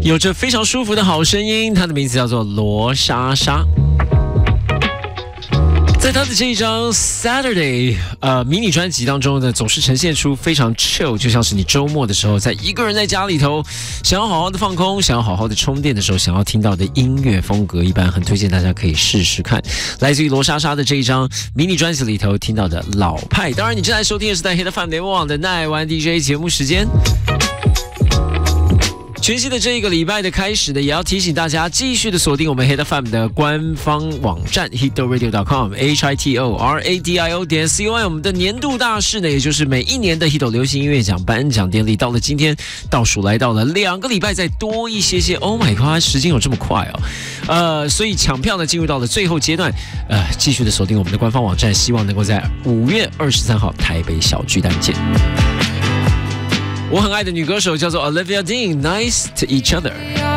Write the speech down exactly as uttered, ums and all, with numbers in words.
有着非常舒服的好声音，她的名字叫做罗莎莎。在她的这一张 Saturday 呃迷你专辑当中呢，总是呈现出非常 chill， 就像是你周末的时候，在一个人在家里头，想要好好的放空，想要好好的充电的时候，想要听到的音乐风格，一般很推荐大家可以试试看。来自于罗莎莎的这一张迷你专辑里头听到的老派。当然，你正在收听的是在 Hit F M 联播网的奈玩 D J 节目时间。全新的这一个礼拜的开始呢，也要提醒大家继续的锁定我们 Hit F M 的官方网站 hito radio dot com h i t o r a d i o 点 c o m。 我们的年度大事呢，也就是每一年的 Hito 流行音乐奖颁奖典礼，到了今天倒数来到了两个礼拜再多一些些。Oh my god， 时间有这么快哦！呃，所以抢票呢进入到了最后阶段，呃，继续的锁定我们的官方网站，希望能够在五月二十三号台北小巨蛋见。我很爱的女歌手叫做 Olivia Dean， Nice to Each Other。